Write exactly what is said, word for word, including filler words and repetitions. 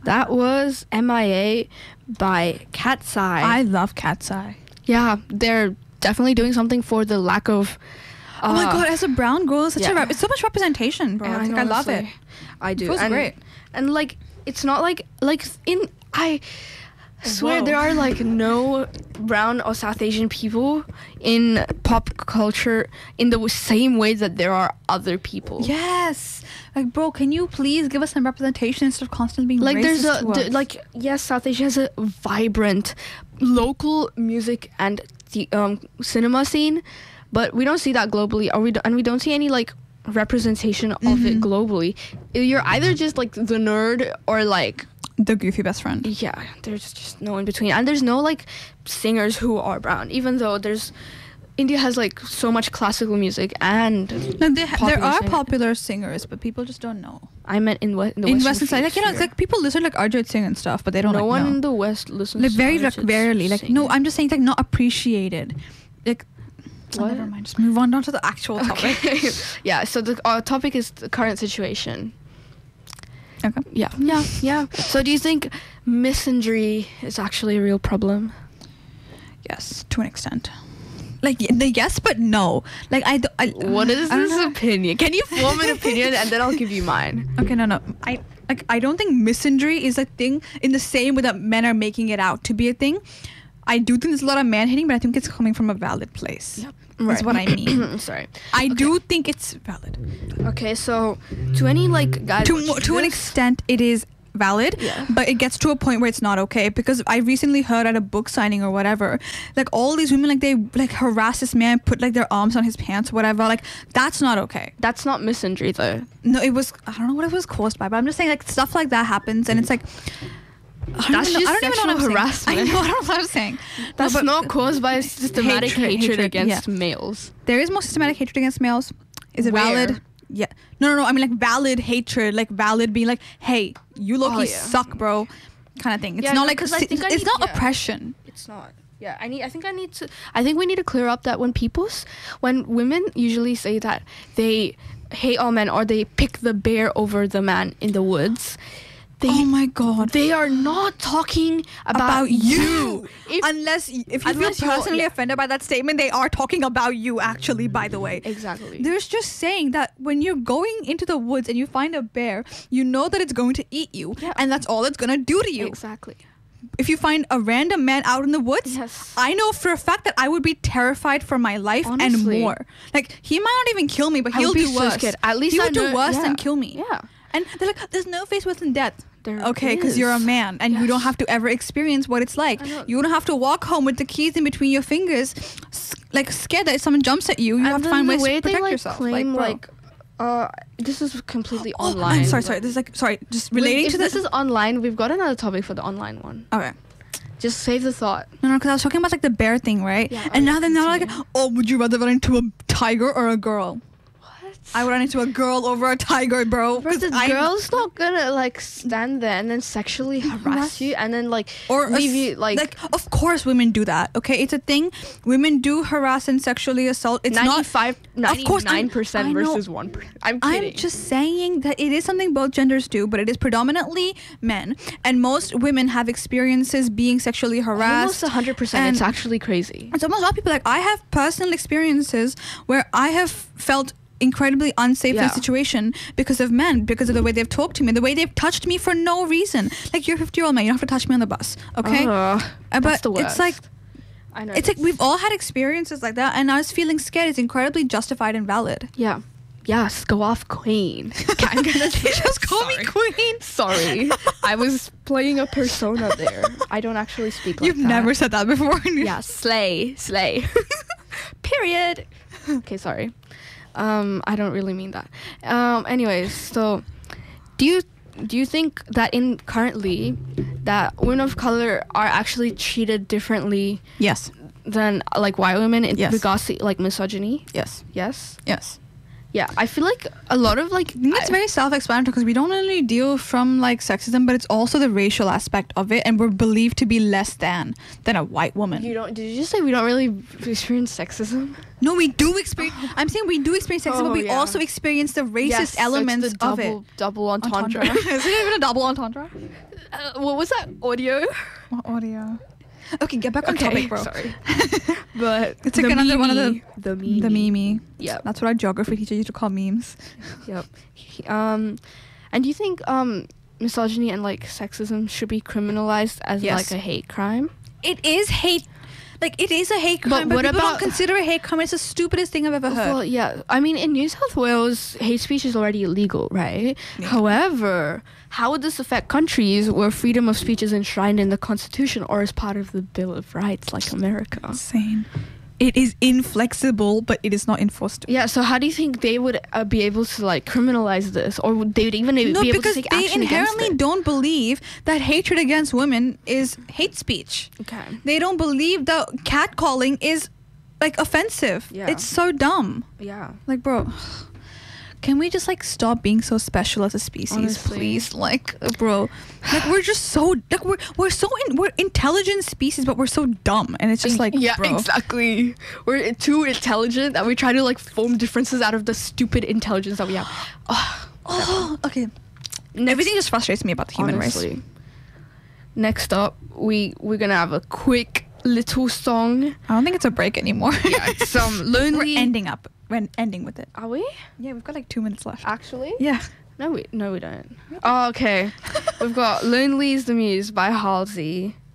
That was M I A by Cat's Eye. I love Cat's Eye. Yeah, they're definitely doing something for the lack of... Uh, oh my god, as a brown girl, it's such yeah. a rep- it's so much representation, bro. Yeah, Like, I, I love it. I do. It feels and, great. And like, it's not like, like in, I swear Whoa. there are like no brown or South Asian people in pop culture in the same way that there are other people. Yes. Like, bro, can you please give us some representation instead of constantly being Like racist there's a, to the, us? like, yes, South Asia has a vibrant local music and the um, cinema scene, but we don't see that globally, or we do, and we don't see any like representation of Mm-hmm. it globally. You're either just like the nerd or like the goofy best friend. yeah, there's just no in between, and there's no like singers who are brown, even though there's India has like so much classical music and No, they ha- there popular are singer. popular singers, but people just don't know. I meant in what in the In Western Western side, like, you know, it's Hemisphere. like people listen to like Arjit Singh and stuff, but they don't no like one know. in the West listens Like to very like, Arjit rarely. Like Singh. no, I'm just saying like not appreciated. Like oh, What? never mind. Just move on down to the actual topic. Okay. Yeah, so the uh, topic is the current situation. Okay. Yeah, yeah, yeah. So do you think misandry is actually a real problem? Yes, to an extent. Like y- the yes, but no. Like I. d- I What is I don't this know. opinion? Can you form an opinion and then I'll give you mine? Okay, no, no. I like. I don't think misandry is a thing in the same way that men are making it out to be a thing. I do think there's a lot of man hating, but I think it's coming from a valid place. Yep. That's what I mean. Sorry. I do think it's valid. Okay, so to any like guys To watching mo- to an this- extent, it is valid, Yeah. but it gets to a point where it's not okay, because I recently heard at a book signing or whatever, like all these women, like they like harass this man, put like their arms on his pants or whatever. Like that's not okay. that's not misandry though. No, it was, I don't know what it was caused by, but I'm just saying like stuff like that happens, and it's like I don't That's even know- just I don't even know what I'm sexual saying. harassment. I know, I don't know what I'm saying. That's No, but not caused by systematic Hatred, hatred, hatred, against yeah. males. There is more systematic hatred against males. Is it Where? valid? Yeah. No, no, no. I mean, like valid hatred, like valid being like, hey, you low Oh, key yeah. suck, bro, kind of thing. It's Yeah, not no, like 'cause I si- think I it's need- not yeah. oppression. It's not. Yeah, I need. I think I need to. I think we need to clear up that when people's, when women usually say that they hate all men or they pick the bear over the man in the woods, they Oh my god. they are not talking about, About you, If- unless y- if you unless feel you- personally yeah. offended by that statement, they are talking about you. Actually, by the way, exactly. there's just saying that when you're going into the woods and you find a bear, you know that it's going to eat you, Yeah. and that's all it's gonna do to you. Exactly. If you find a random man out in the woods, Yes. I know for a fact that I would be terrified for my life and Honestly. more. Like he might not even kill me, but I he'll would be do so worse. scared. At least he I would do know- worse yeah. than kill me. Yeah. And they're like, there's no face within death. There Okay, because you're a is. man and you don't Yes. have to ever experience what it's like. I know. You don't have to walk home with the keys in between your fingers, s- like scared that if someone jumps at you, you And have to then find the ways way to protect they, like, yourself. Claim, bro. like, uh, this is completely Oh, online. I'm sorry, sorry. This is like, sorry, just relating if to this this. is online, we've got another topic for the online one. Okay. Just save the thought. No, no, because I was talking about like the bear thing, right? Yeah, and oh, now they're now like, continue. oh, would you rather run into a tiger or a girl? What? I would run into a girl over a tiger, bro. Bro, 'cause the I- girl's not gonna like stand there and then sexually harass Harass- you and then like or leave ass- you like, like of course women do that, okay? It's a thing. Women do harass and sexually assault. It's not. ninety-five, Of course, I'm- ninety-nine percent I know. versus one percent. I'm kidding. I'm just saying that it is something both genders do, but it is predominantly men, and most women have experiences being sexually harassed. almost one hundred percent. It's and- actually crazy. It's almost a lot of people. Like I have personal experiences where I have felt incredibly unsafe in Yeah. a situation because of men, because of the way they've talked to me, the way they've touched me for no reason. Like, you're a fifty year old man, you don't have to touch me on the bus, okay? Ugh, Uh, that's but the it's like worst. I know. it's like we've all had experiences like that, and us feeling scared is incredibly justified and valid. Yeah. Yes, go off, queen. I'm gonna say Just call me queen. Sorry. I was playing a persona there. I don't actually speak like You've that. never said that before. Yeah, slay, slay. Period. Okay, sorry. Um, I don't really mean that. Um, anyways, so do you do you think that in currently that women of color are actually treated differently Yes. than like white women in Yes. regards to like misogyny? Yes. Yes. Yes. Yeah, I feel like a lot of like I think it's I- very self-explanatory because we don't only deal from like sexism, but it's also the racial aspect of it, and we're believed to be less than than a white woman. you don't. Did you just say we don't really experience sexism? No, we do experience. I'm saying we do experience sexism, Oh, but we yeah. also experience the racist Yes, so it's elements the of double, it. Double entendre. Is it even a double entendre? uh, what was that audio? What audio? Okay, get back on Okay, topic, bro. Sorry, but It's like another one of the the meme. the meme. Yep. That's what our geography teacher used to call memes. Yep. He- Um, and do you think um misogyny and like sexism should be criminalized as Yes. like a hate crime? It is hate. Like, it is a hate But crime, but, what people about- don't consider it hate crime. It's the stupidest thing I've ever heard. Well, yeah. I mean, in New South Wales, hate speech is already illegal, right? Yeah. However, how would this affect countries where freedom of speech is enshrined in the Constitution or as part of the Bill of Rights, like America? Insane. It is inflexible, but it is not enforced. Yeah. So, how do you think they would uh, be able to like criminalize this, or would they would even No, be able because to take they action inherently against it? don't believe that hatred against women is hate speech. Okay. They don't believe that catcalling is like offensive. Yeah. It's so dumb. Yeah. Like, bro, can we just like stop being so special as a species, Honestly. please? Like, uh, bro, like we're just so like we're we're so in, we're intelligent species, but we're so dumb, and it's just like, yeah, bro. exactly. We're too intelligent that we try to like form differences out of the stupid intelligence that we have. Oh, Oh, okay. next, Everything just frustrates me about the human race. honestly. Next up, we we're gonna have a quick little song. I don't think it's a break anymore. Yeah, it's um lonely. We're ending up. We're ending with it. Are we Yeah, we've got like two minutes left. actually? Yeah. No, we no we don't. Oh, okay. We've got "Lonely is the Muse" by Halsey.